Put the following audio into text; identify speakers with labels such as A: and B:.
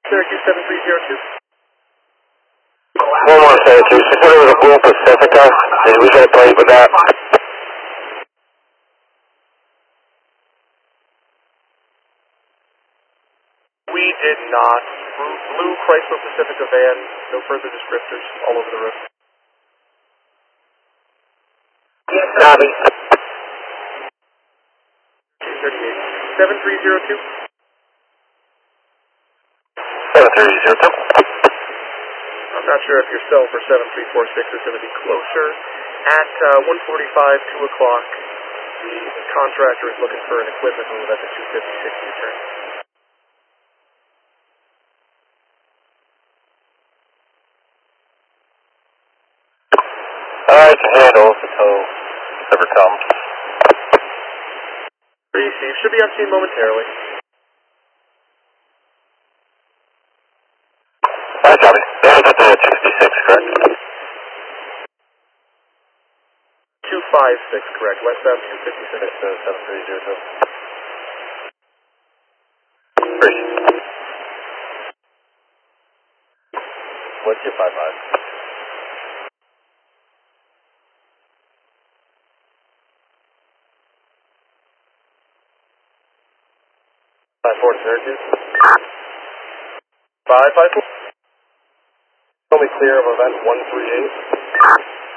A: Syracuse 7302.
B: 11 Syracuse, if it was a Blue Pacifica, did we get a plate with that?
A: We did not. Blue Chrysler Pacifica van, no further descriptors, all over the roof.
B: Copy.
A: 7302.
B: 7302.
A: I'm not sure if your cell for 7346 is going to be closer. At 1:45, 2 o'clock, the contractor is looking for an equipment move at the 256 U-turn.
B: I can handle if the tow ever comes.
A: Received. Should be on scene momentarily.
B: I copy. Yeah, I got the 66, correct?
A: 256, correct. Westbound 256.
B: 7302. What's your 55? 54 to Syracuse. 554. Tell me clear of event 138.